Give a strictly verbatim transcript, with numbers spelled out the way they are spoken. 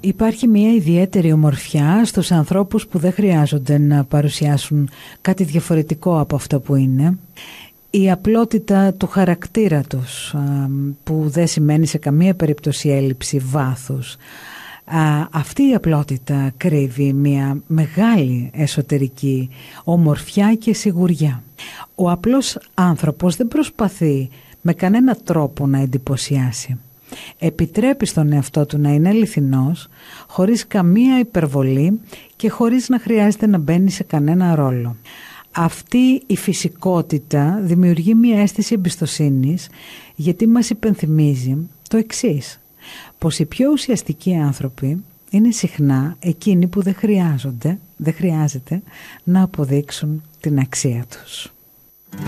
Υπάρχει μια ιδιαίτερη ομορφιά στους ανθρώπους που δεν χρειάζονται να παρουσιάσουν κάτι διαφορετικό από αυτό που είναι. Η απλότητα του χαρακτήρα τους, που δεν σημαίνει σε καμία περίπτωση έλλειψη βάθους. Αυτή η απλότητα κρύβει μια μεγάλη εσωτερική ομορφιά και σιγουριά. Ο απλός άνθρωπος δεν προσπαθεί με κανένα τρόπο να εντυπωσιάσει. Επιτρέπει στον εαυτό του να είναι αληθινός, χωρίς καμία υπερβολή και χωρίς να χρειάζεται να μπαίνει σε κανένα ρόλο. Αυτή η φυσικότητα δημιουργεί μια αίσθηση εμπιστοσύνης, γιατί μας υπενθυμίζει το εξής, πως οι πιο ουσιαστικοί άνθρωποι είναι συχνά εκείνοι που δεν χρειάζονται, δεν χρειάζεται να αποδείξουν την αξία τους.